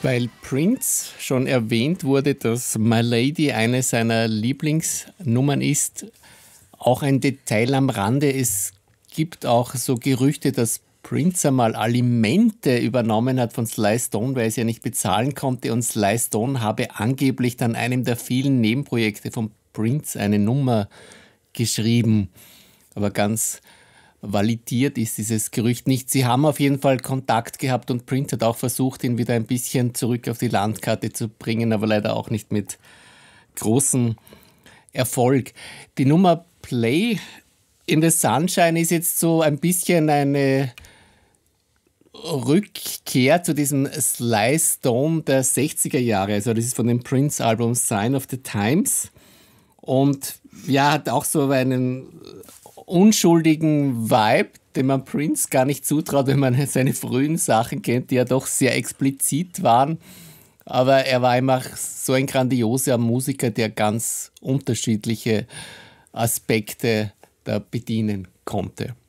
Weil Prince schon erwähnt wurde, dass My Lady eine seiner Lieblingsnummern ist, auch ein Detail am Rande. Es gibt auch so Gerüchte, dass Prince einmal Alimente übernommen hat von Sly Stone, weil er es ja nicht bezahlen konnte. Und Sly Stone habe angeblich dann einem der vielen Nebenprojekte von Prince eine Nummer geschrieben. Aber ganz validiert ist dieses Gerücht nicht. Sie haben auf jeden Fall Kontakt gehabt und Prince hat auch versucht, ihn wieder ein bisschen zurück auf die Landkarte zu bringen, aber leider auch nicht mit großem Erfolg. Die Nummer Play in the Sunshine ist jetzt so ein bisschen eine Rückkehr zu diesem Sly Stone der 60er Jahre. Also das ist von dem Prince-Album Sign of the Times. Und ja, hat auch so einen unschuldigen Vibe, den man Prince gar nicht zutraut, wenn man seine frühen Sachen kennt, die ja doch sehr explizit waren. Aber er war einfach so ein grandioser Musiker, der ganz unterschiedliche Aspekte da bedienen konnte.